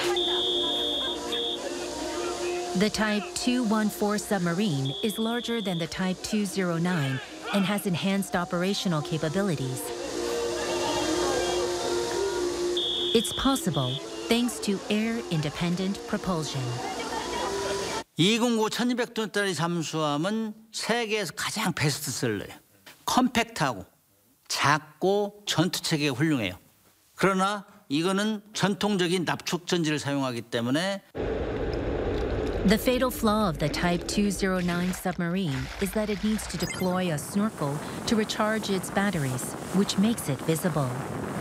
The Type 214 submarine is larger than the Type 209 and has enhanced operational capabilities. It's possible thanks to air-independent propulsion. 209 1200톤짜리 잠수함은 세계에서 가장 베스트셀러예요. 컴팩트하고 작고 전투체계가 훌륭해요. 그러나 이거는 전통적인 납축 전지를 사용하기 때문에 The fatal flaw of the Type 209 submarine is that it needs to deploy a snorkel to recharge its batteries, which makes it visible.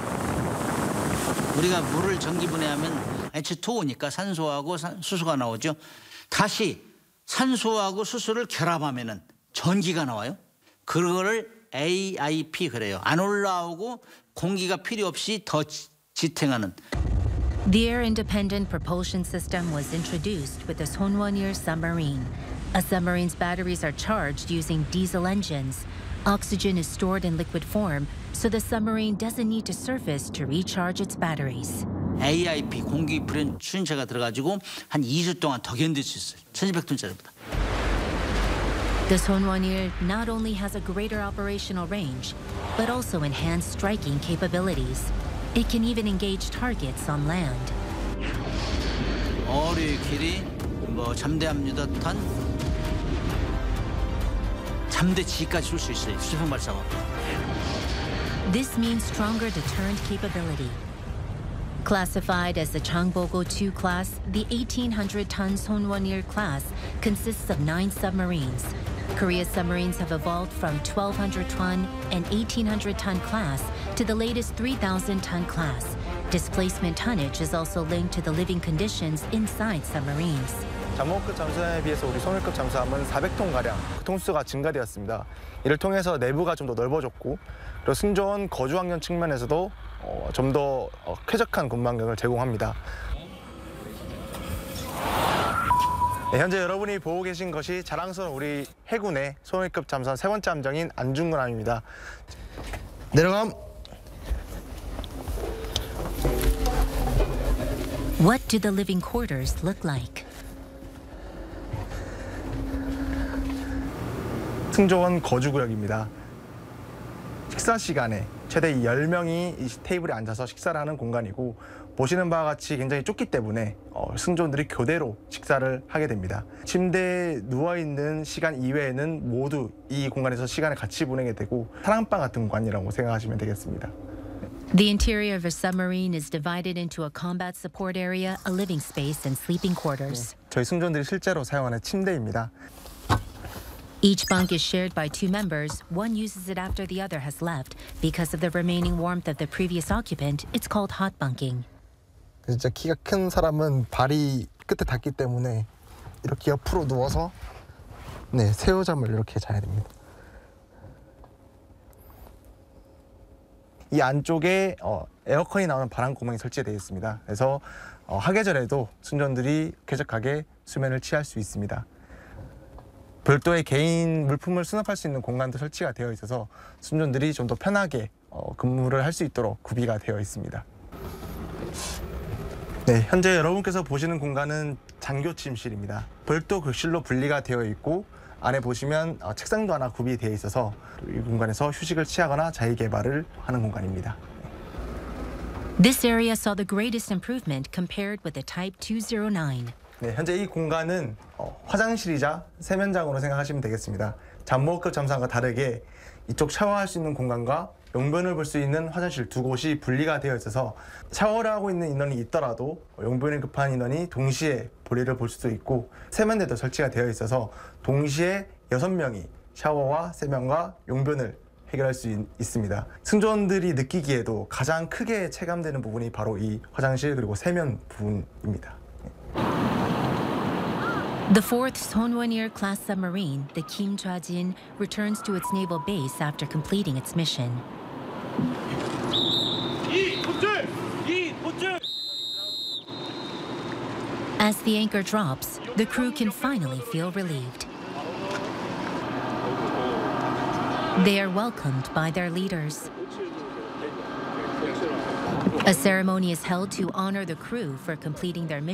우리가 물을 전기분해하면 H2O니까 산소하고 수소가 나오죠. 다시 산소하고 수소를 결합하면은 전기가 나와요. 그거를 AIP 그래요. 안 올라오고 공기가 필요 없이 더 지탱하는. The air-independent propulsion system was introduced with the Sonwonil submarine. A submarine's batteries are charged using diesel engines. Oxygen is stored in liquid form, so the submarine doesn't need to surface to recharge its batteries. AIP 공기 불연 추진체가 들어가지고 한 2주 동안 더 견딜 수 있어요. 1200톤짜리보다. The Sonwonil not only has a greater operational range, but also enhanced striking capabilities. It can even engage targets on land. 어뢰의 길이 잠대함 유도탄 잠대지까지 쏠 수 있어요. 수평 발사가. This means stronger deterrent capability. Classified as the Changbogo II class, the 1,800-ton Sonwonil class consists of 9 submarines. Korea's submarines have evolved from 1,200-ton and 1,800-ton class to the latest 3,000-ton class. Displacement tonnage is also linked to the living conditions inside submarines. 잠모급 잠수함에 비해서 우리 소밀급 잠수함은 400톤가량 통수가 증가되었습니다. 이를 통해서 내부가 좀 더 넓어졌고 그리고 승조원 거주 환경 측면에서도 좀 더 쾌적한 근무환경을 제공합니다. 네, 현재 여러분이 보고 계신 것이 자랑스러운 우리 해군의 소밀급 잠수함 3번째 함정인 안중근함입니다. 내려감. What do the living quarters look like? 승조원 거주구역입니다. 식사 시간에 최대 10명이 이 테이블에 앉아서 식사를 하는 공간이고 보시는 바와 같이 굉장히 좁기 때문에 승조원들이 교대로 식사를 하게 됩니다. 침대에 누워있는 시간 이외에는 모두 이 공간에서 시간을 같이 보내게 되고 사랑방 같은 공간이라고 생각하시면 되겠습니다. The interior of a submarine is divided into a combat support area, a living space, and sleeping quarters. 저희 승조원들이 실제로 사용하는 침대입니다. Each bunk is shared by 2 members. One uses it after the other has left. Because of the remaining warmth of the previous occupant, it's called hot bunking. 진짜 키가 큰 사람은 발이 끝에 닿기 때문에 이렇게 옆으로 누워서 새우잠을 이렇게 자야 됩니다. 이 안쪽에 에어컨이 나오는 바람구멍이 설치되어 있습니다. 그래서 하계절에도 승조원들이 쾌적하게 수면을 취할 수 있습니다. 별도의 개인 물품을 수납할 수 있는 공간도 설치가 되어 있어서 승조원들이 좀 더 편하게 근무를 할 수 있도록 구비가 되어 있습니다. 네, 현재 여러분께서 보시는 공간은 장교 침실입니다. 별도 객실로 분리가 되어 있고 안에 보시면 책상도 하나 구비되어 있어서 이 공간에서 휴식을 취하거나 자기 개발을 하는 공간입니다. This area saw the greatest improvement compared with the Type 209. 네, 현재 이 공간은 화장실이자 세면장으로 생각하시면 되겠습니다. 잠모급 잠수함과 다르게 이쪽 샤워할 수 있는 공간과 용변을 볼 수 있는 화장실 2곳이 분리가 되어 있어서 샤워를 하고 있는 인원이 있더라도 용변이 급한 인원이 동시에 볼일을 볼 수도 있고 세면대도 설치가 되어 있어서 동시에 6명이 샤워와 세면과 용변을 해결할 수 있습니다. 승조원들이 느끼기에도 가장 크게 체감되는 부분이 바로 이 화장실 그리고 세면 부분입니다. The 4th Sonwonil class submarine, the Kim Jwa-jin, returns to its naval base after completing its mission. As the anchor drops, the crew can finally feel relieved. They are welcomed by their leaders. A ceremony is held to honor the crew for completing their mission.